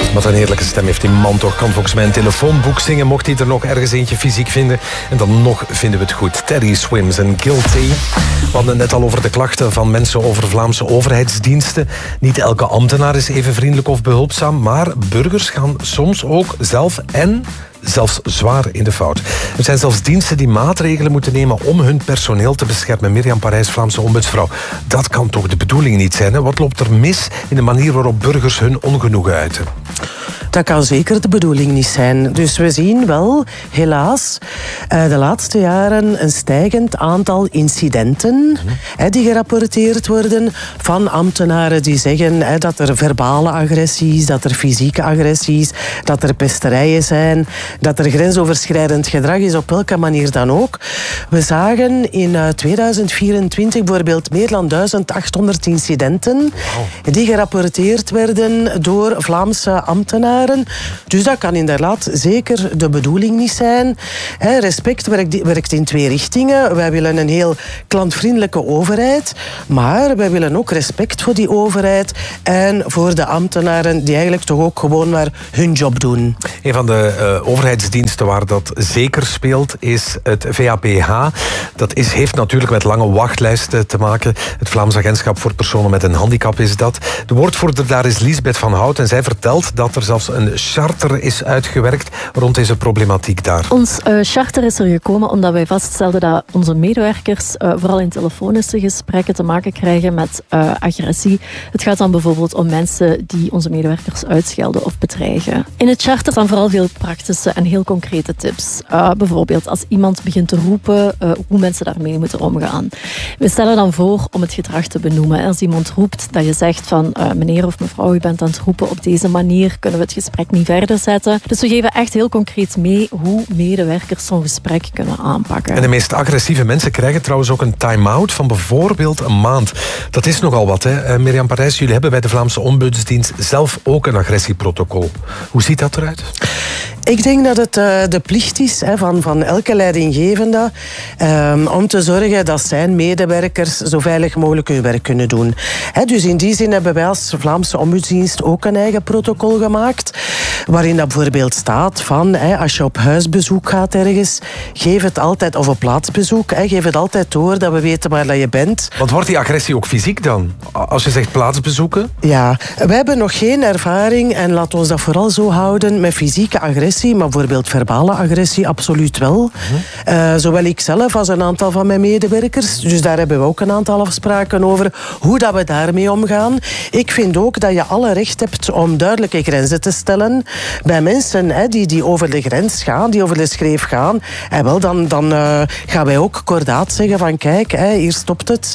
Wat een heerlijke stem heeft die man toch. Kan volgens mij een telefoonboek zingen, mocht hij er nog ergens eentje fysiek vinden. En dan nog vinden we het goed. Teddy Swims en Guilty. We hadden het net al over de klachten van mensen over Vlaamse overheidsdiensten. Niet elke ambtenaar is even vriendelijk of behulpzaam, maar burgers gaan soms ook zelf en zelfs zwaar in de fout. Er zijn zelfs diensten die maatregelen moeten nemen om hun personeel te beschermen. Mirjam Parijs, Vlaamse ombudsvrouw. Dat kan toch de bedoeling niet zijn, hè? Wat loopt er mis in de manier waarop burgers hun ongenoegen uiten? Dat kan zeker de bedoeling niet zijn. Dus we zien wel, helaas, de laatste jaren een stijgend aantal incidenten die gerapporteerd worden van ambtenaren die zeggen dat er verbale agressies, dat er fysieke agressies, dat er pesterijen zijn, dat er grensoverschrijdend gedrag is, op welke manier dan ook. We zagen in 2024 bijvoorbeeld meer dan 1800 incidenten die gerapporteerd werden door Vlaamse ambtenaren. Dus dat kan inderdaad zeker de bedoeling niet zijn. Respect werkt in twee richtingen. Wij willen een heel klantvriendelijke overheid, maar wij willen ook respect voor die overheid en voor de ambtenaren die eigenlijk toch ook gewoon maar hun job doen. Een van de overheidsdiensten waar dat zeker speelt is het VAPH. Dat heeft natuurlijk met lange wachtlijsten te maken. Het Vlaams Agentschap voor Personen met een Handicap is dat. De woordvoerder daar is Liesbeth van Hout en zij vertelt dat er zelfs een charter is uitgewerkt rond deze problematiek daar. Ons charter is er gekomen omdat wij vaststelden dat onze medewerkers vooral in telefonische gesprekken te maken krijgen met agressie. Het gaat dan bijvoorbeeld om mensen die onze medewerkers uitschelden of bedreigen. In het charter staan vooral veel praktische en heel concrete tips. Bijvoorbeeld als iemand begint te roepen, hoe mensen daarmee moeten omgaan. We stellen dan voor om het gedrag te benoemen. Als iemand roept, dat je zegt van meneer of mevrouw, u bent aan het roepen op deze manier, kunnen we het gesprek niet verder zetten. Dus we geven echt heel concreet mee hoe medewerkers zo'n gesprek kunnen aanpakken. En de meest agressieve mensen krijgen trouwens ook een time-out van bijvoorbeeld een maand. Dat is nogal wat, hè? Mirjam Parijs, jullie hebben bij de Vlaamse Ombudsdienst zelf ook een agressieprotocol. Hoe ziet dat eruit? Ik denk dat het de plicht is van elke leidinggevende om te zorgen dat zijn medewerkers zo veilig mogelijk hun werk kunnen doen. Dus in die zin hebben wij als Vlaamse Ombudsdienst ook een eigen protocol gemaakt, waarin dat bijvoorbeeld staat van als je op huisbezoek gaat ergens, geef het altijd, of op plaatsbezoek, geef het altijd door dat we weten waar dat je bent. Want wordt die agressie ook fysiek dan? Als je zegt plaatsbezoeken? Ja, we hebben nog geen ervaring en laat ons dat vooral zo houden met fysieke agressie, maar bijvoorbeeld verbale agressie absoluut wel. Zowel ik zelf als een aantal van mijn medewerkers. Dus daar hebben we ook een aantal afspraken over hoe dat we daarmee omgaan. Ik vind ook dat je alle recht hebt om duidelijke grenzen te stellen bij mensen die over de grens gaan, die over de schreef gaan. En wel, dan gaan wij ook kordaat zeggen van kijk, hier stopt het.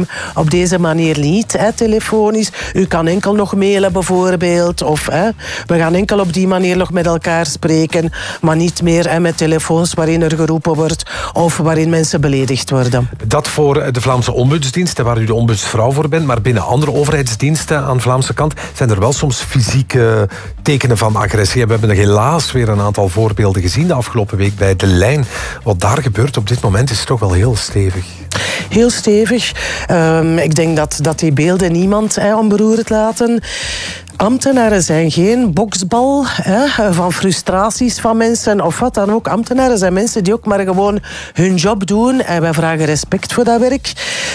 Op deze manier niet, telefonisch. U kan enkel nog mailen bijvoorbeeld. Of we gaan enkel op die manier nog met elkaar spreken, maar niet meer met telefoons waarin er geroepen wordt of waarin mensen beledigd worden. Dat voor de Vlaamse Ombudsdienst, waar u de ombudsvrouw voor bent, maar binnen andere overheidsdiensten aan de Vlaamse kant zijn er wel soms fysieke tekenen van agressie. We hebben er helaas weer een aantal voorbeelden gezien de afgelopen week bij De Lijn. Wat daar gebeurt op dit moment is toch wel heel stevig. Heel stevig. Ik denk dat die beelden niemand onberoerd laten. Ambtenaren zijn geen boksbal van frustraties van mensen of wat dan ook. Ambtenaren zijn mensen die ook maar gewoon hun job doen en wij vragen respect voor dat werk.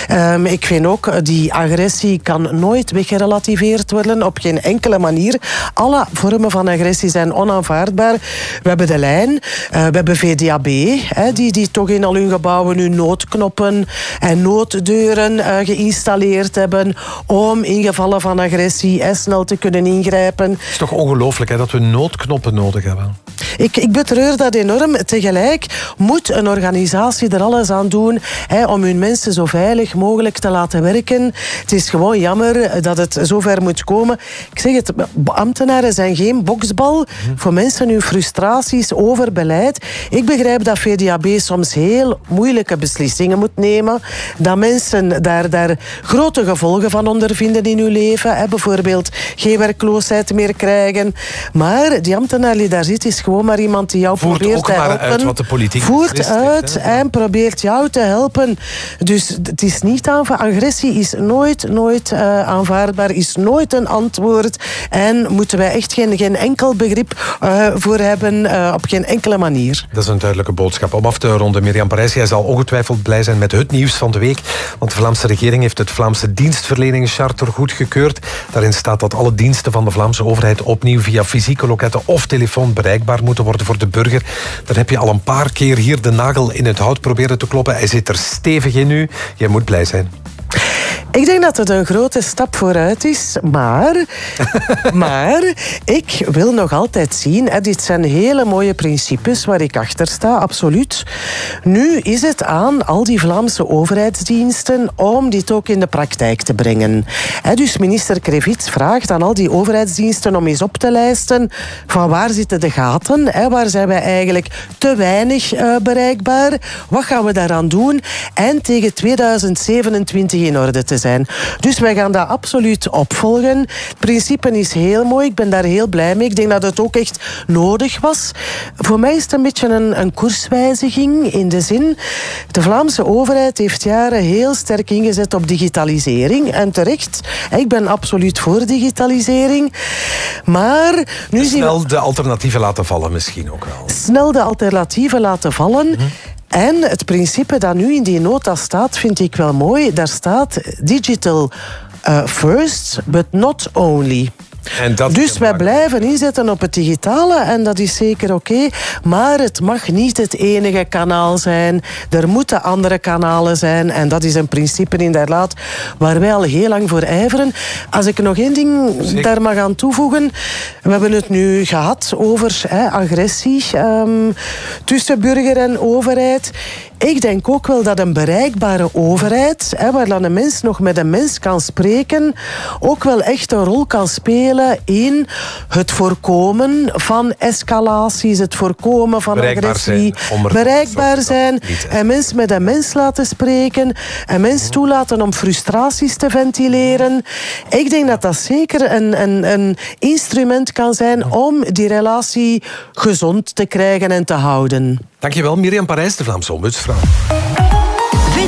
Ik vind ook, die agressie kan nooit weggerelativeerd worden op geen enkele manier. Alle vormen van agressie zijn onaanvaardbaar. We hebben De Lijn, we hebben VDAB, die toch in al hun gebouwen nu noodknoppen en nooddeuren geïnstalleerd hebben om in gevallen van agressie snel te kunnen ingrijpen. Het is toch ongelooflijk dat we noodknoppen nodig hebben? Ik betreur dat enorm. Tegelijk moet een organisatie er alles aan doen om hun mensen zo veilig mogelijk te laten werken. Het is gewoon jammer dat het zover moet komen. Ik zeg het, ambtenaren zijn geen boksbal voor mensen hun frustraties over beleid. Ik begrijp dat VDAB soms heel moeilijke beslissingen moet nemen. Dat mensen daar grote gevolgen van ondervinden in hun leven. Bijvoorbeeld geen werkloosheid meer krijgen. Maar die ambtenaar die daar zit, is gewoon maar iemand die jou probeert te helpen. Uit wat de politiek voert uit en probeert jou te helpen. Dus het is niet agressie is nooit aanvaardbaar, is nooit een antwoord. En moeten wij echt geen enkel begrip voor hebben, op geen enkele manier. Dat is een duidelijke boodschap. Om af te ronden, Myriam Parijs, jij zal ongetwijfeld blij zijn met het nieuws van de week. Want de Vlaamse regering heeft het Vlaamse dienstverleningscharter goedgekeurd. Daarin staat dat alle diensten van de Vlaamse overheid opnieuw via fysieke loketten of telefoon bereikbaar moeten worden voor de burger. Daar heb je al een paar keer hier de nagel in het hout proberen te kloppen. Hij zit er stevig in nu. Jij moet blij zijn. Ik denk dat het een grote stap vooruit is, maar ik wil nog altijd zien, dit zijn hele mooie principes waar ik achter sta, absoluut. Nu is het aan al die Vlaamse overheidsdiensten om dit ook in de praktijk te brengen. Dus minister Krevits vraagt aan al die overheidsdiensten om eens op te lijsten van waar zitten de gaten, waar zijn wij eigenlijk te weinig bereikbaar, wat gaan we daaraan doen en tegen 2027 in orde te zijn. Dus wij gaan dat absoluut opvolgen. Het principe is heel mooi. Ik ben daar heel blij mee. Ik denk dat het ook echt nodig was. Voor mij is het een beetje een koerswijziging in de zin. De Vlaamse overheid heeft jaren heel sterk ingezet op digitalisering. En terecht. Ik ben absoluut voor digitalisering. Maar nu zien we... Snel de alternatieven laten vallen misschien ook wel. Snel de alternatieven laten vallen. En het principe dat nu in die nota staat, vind ik wel mooi. Daar staat digital first, but not only. Dus wij blijven inzetten op het digitale en dat is zeker oké. Maar het mag niet het enige kanaal zijn. Er moeten andere kanalen zijn. En dat is een principe inderdaad waar wij al heel lang voor ijveren. Als ik nog één ding daar mag aan toevoegen. We hebben het nu gehad over agressie tussen burger en overheid. Ik denk ook wel dat een bereikbare overheid, waar dan een mens nog met een mens kan spreken, ook wel echt een rol kan spelen in het voorkomen van escalaties, het voorkomen van agressie. Bereikbaar zijn, een mens met een mens laten spreken, een mens toelaten om frustraties te ventileren. Ik denk dat dat zeker een instrument kan zijn om die relatie gezond te krijgen en te houden. Dankjewel, Myriam Parijs, de Vlaamse ombudsvrouw.